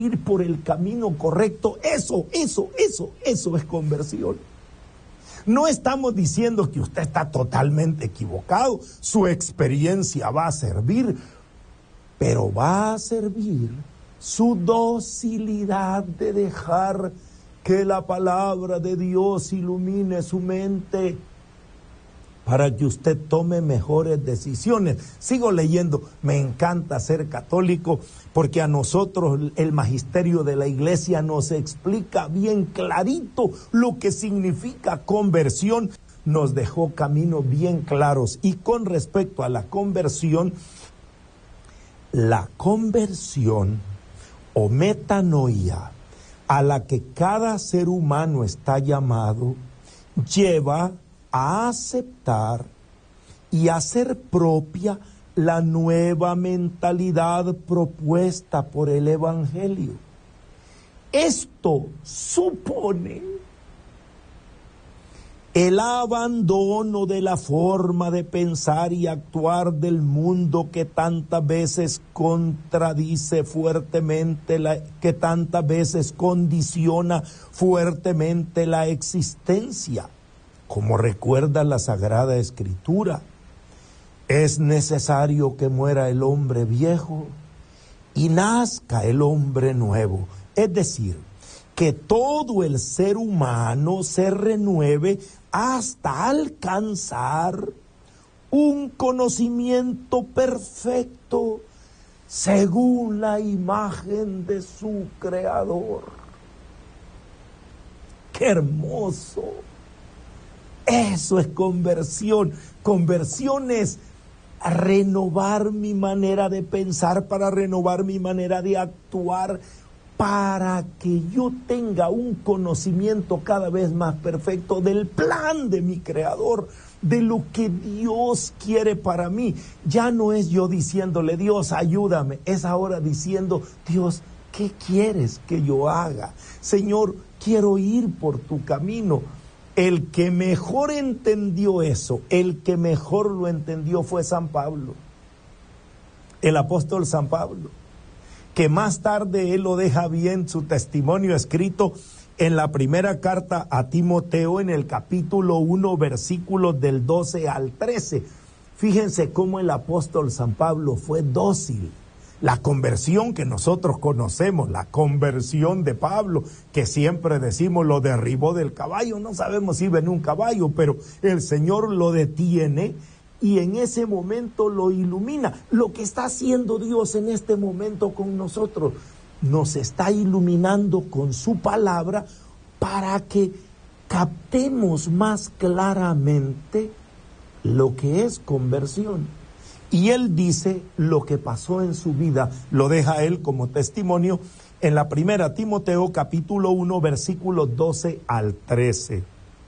ir por el camino correcto, eso es conversión. No estamos diciendo que usted está totalmente equivocado, su experiencia va a servir, pero va a servir su docilidad de dejar que la palabra de Dios ilumine su mente para que usted tome mejores decisiones. Sigo leyendo, me encanta ser católico porque a nosotros el magisterio de la iglesia nos explica bien clarito lo que significa conversión, nos dejó caminos bien claros. Y con respecto a la conversión o metanoia a la que cada ser humano está llamado, lleva a aceptar y a hacer propia la nueva mentalidad propuesta por el Evangelio. Esto supone el abandono de la forma de pensar y actuar del mundo que tantas veces contradice fuertemente, que tantas veces condiciona fuertemente la existencia. Como recuerda la Sagrada Escritura, es necesario que muera el hombre viejo y nazca el hombre nuevo. Es decir, que todo el ser humano se renueve hasta alcanzar un conocimiento perfecto según la imagen de su Creador. ¡Qué hermoso! Eso es conversión. Conversión es renovar mi manera de pensar, para renovar mi manera de actuar, para que yo tenga un conocimiento cada vez más perfecto del plan de mi Creador, de lo que Dios quiere para mí. Ya no es yo diciéndole, Dios, ayúdame, es ahora diciendo, Dios, ¿qué quieres que yo haga? Señor, quiero ir por tu camino. El que mejor entendió eso, el que mejor lo entendió fue San Pablo, el apóstol San Pablo, que más tarde él lo deja bien su testimonio escrito en la primera carta a Timoteo, en el capítulo 1, versículos del 12 al 13. Fíjense cómo el apóstol San Pablo fue dócil. La conversión que nosotros conocemos, la conversión de Pablo, que siempre decimos lo derribó del caballo, no sabemos si iba en un caballo, pero el Señor lo detiene y en ese momento lo ilumina. Lo que está haciendo Dios en este momento con nosotros, nos está iluminando con su palabra para que captemos más claramente lo que es conversión. Y él dice lo que pasó en su vida, lo deja él como testimonio en la primera Timoteo capítulo 1 versículos 12 al 13.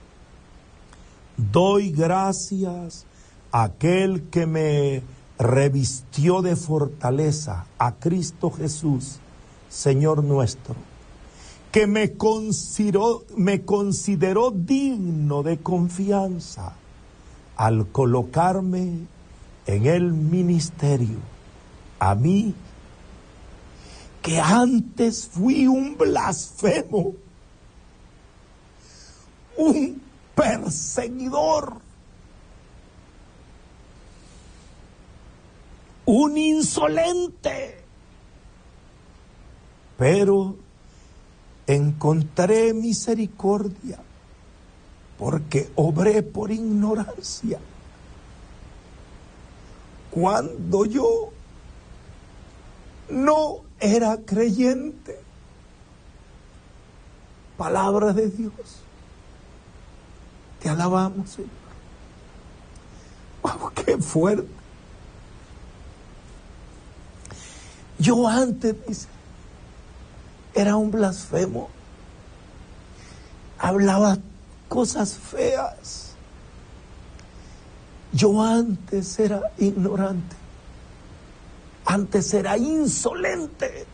Doy gracias a aquel que me revistió de fortaleza, a Cristo Jesús, Señor nuestro, que me consideró digno de confianza al colocarme en el ministerio, a mí, que antes fui un blasfemo, un perseguidor, un insolente, pero encontré misericordia porque obré por ignorancia. Cuando yo no era creyente. Palabra de Dios. Te alabamos, Señor. ¡Wow, qué fuerte! Yo antes, dice, era un blasfemo. Hablaba cosas feas. Yo antes era ignorante. Antes era insolente.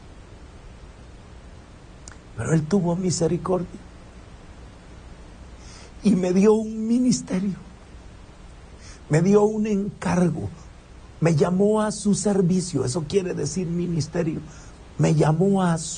Pero Él tuvo misericordia. Y me dio un ministerio. Me dio un encargo. Me llamó a su servicio. Eso quiere decir ministerio. me llamó a